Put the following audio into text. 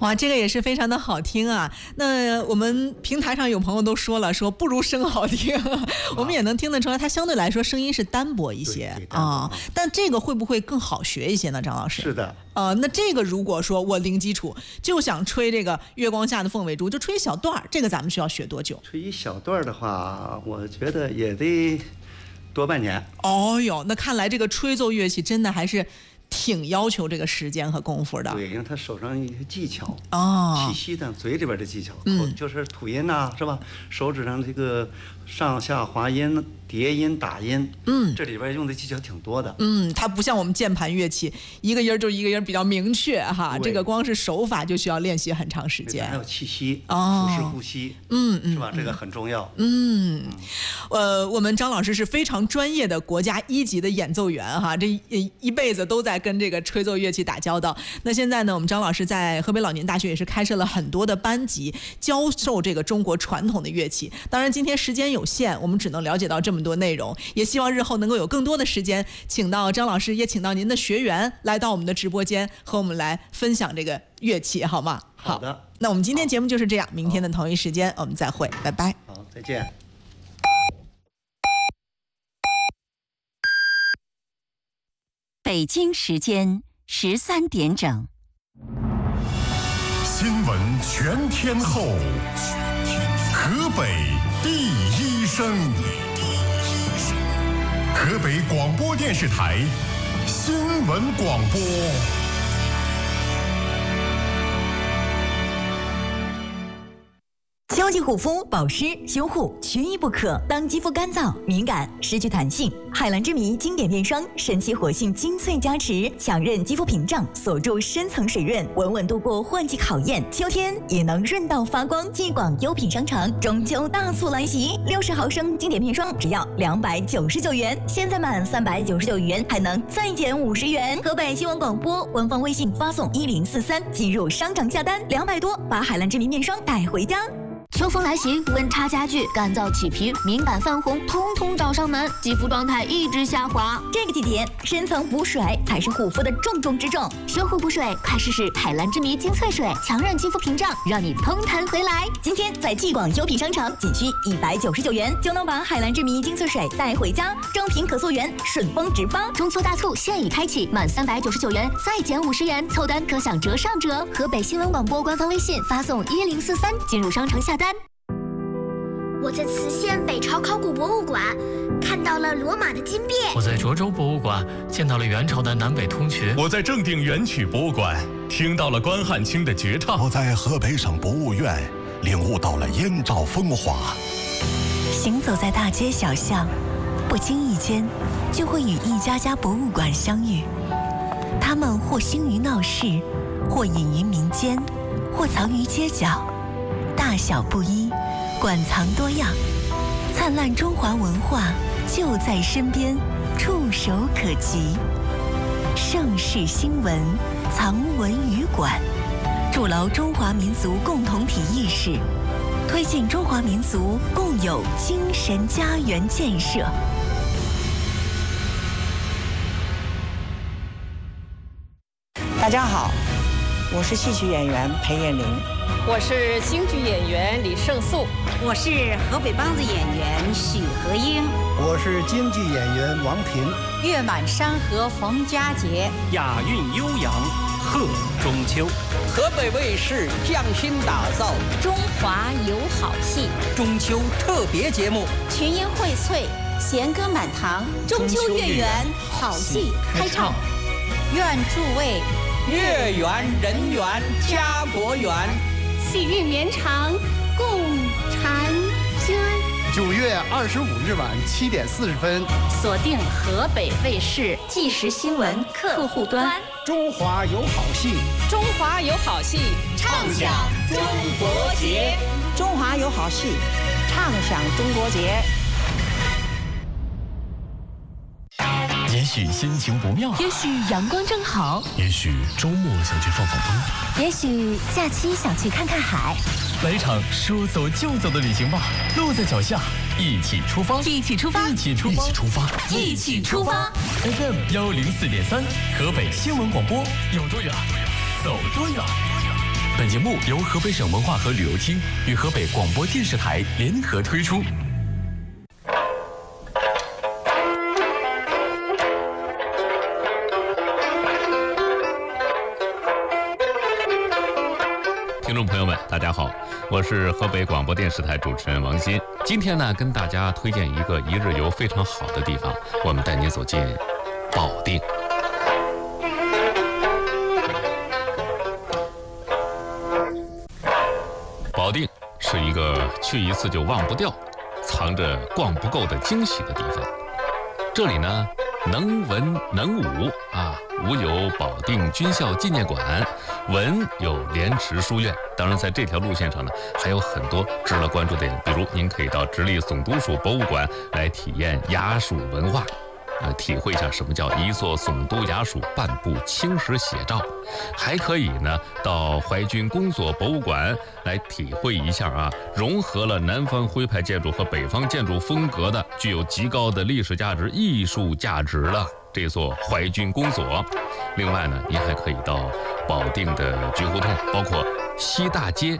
哇，这个也是非常的好听啊。那我们平台上有朋友都说了，说不如声好听，我们也能听得出来，它相对来说声音是单薄一些啊。但这个会不会更好学一些呢，张老师？ 是的。 那这个如果说我零基础就想吹这个月光下的凤尾竹，就吹一小段，这个咱们需要学多久？ 吹一小段的话，我觉得也得多半年。 哦哟，那看来这个吹奏乐器真的还是挺要求这个时间和功夫的。 对，因为他手上一些技巧气息的嘴里边的技巧，就是吐音呐，是吧？手指上这个上下滑音、叠音、打音，这里边用的技巧挺多的。 它不像我们键盘乐器，一个音就一个音比较明确哈。这个光是手法就需要练习很长时间。 还有气息，腹式呼吸，是吧？这个很重要。 我们张老师是非常专业的国家1级的演奏员哈，这一辈子都在跟这个吹奏乐器打交道。那现在呢，我们张老师在河北老年大学也是开设了很多的班级，教授这个中国传统的乐器。当然，今天时间有限，我们只能了解到这么多内容，也希望日后能够有更多的时间，请到张老师，也请到您的学员来到我们的直播间，和我们来分享这个乐器，好吗？ 好的。 那我们今天节目就是这样，明天的同一时间我们再会，拜拜。 好，再见。 北京时间13点整。 新闻全天候，河北第一声，河北广播电视台新闻广播。 秋季护肤、保湿、修护缺一不可。当肌肤干燥、敏感、失去弹性，海蓝之谜经典面霜神奇活性精粹加持，强韧肌肤屏障，锁住深层水润，稳稳度过换季考验。秋天也能润到发光。继广优品商城中秋大促来袭，60毫升经典面霜只要299元，现在满399元还能再减50元。河北新闻广播官方微信发送1043，进入商场下单200多，把海蓝之谜面霜带回家。 秋风来袭，温差加剧，干燥起皮、敏感泛红，通通找上门，肌肤状态一直下滑。 这个季节，深层补水才是护肤的重中之重。 修护补水，快试试海蓝之谜精粹水，强韧肌肤屏障，让你通弹回来。 今天在继广优品商城，仅需199元就能把海蓝之谜精粹水带回家，正品可溯源，顺丰直发。 中秋大促现已开启，满399元再减50元，凑单可享折上折。河北新闻广播官方微信发送1043，进入商城下单。 我在磁县北朝考古博物馆看到了罗马的金变。 我在涿州博物馆见到了元朝的南北通衢。 我在正定元曲博物馆听到了关汉卿的绝唱。 我在河北省博物院领悟到了燕赵风华。 行走在大街小巷，不经意间就会与一家家博物馆相遇。他们或兴于闹市，或隐于民间，或藏于街角，大小不一，馆藏多样，灿烂中华文化就在身边，触手可及。盛世新闻藏文语馆，筑牢中华民族共同体意识，推进中华民族共有精神家园建设。 大家好，我是戏曲演员裴艳玲。 我是京剧演员李胜素， 我是河北梆子演员许和英， 我是京剧演员王平。 月满山河逢佳节， 雅韵悠扬贺中秋。 河北卫视匠心打造中华有好戏中秋特别节目， 群英荟萃，弦歌满堂，中秋月圆，好戏开唱。愿诸位月圆人圆家国圆， 喜运绵长共婵娟。 9月25日晚7点40分， 锁定河北卫视即时新闻客户端。 中华有好戏， 中华有好戏， 畅享中国节。 中华有好戏，畅享中国节。 也许心情不妙， 也许阳光正好， 也许周末想去放放风， 也许假期想去看看海。 来场说走就走的旅行吧，路在脚下，一起出发， 一起出发， 一起出发， 一起出发，一起出发。 FM 104.3，河北新闻广播，有多远，走多远。 本节目由河北省文化和旅游厅与河北广播电视台联合推出。 听众朋友们，大家好，我是河北广播电视台主持人王鑫。今天呢，跟大家推荐一个一日游非常好的地方，我们带您走进保定。保定是一个去一次就忘不掉、藏着逛不够的惊喜的地方。这里呢，能文能武啊，武有保定军校纪念馆，文有莲池书院。当然，在这条路线上呢，还有很多值得关注的点，比如您可以到直隶总督署博物馆来体验衙署文化。体会一下什么叫一座总督衙署半部青石写照，还可以呢到淮军工作博物馆来体会一下啊，融合了南方徽派建筑和北方建筑风格的，具有极高的历史价值、艺术价值了这座淮军工所。另外呢，您还可以到保定的菊胡同，包括西大街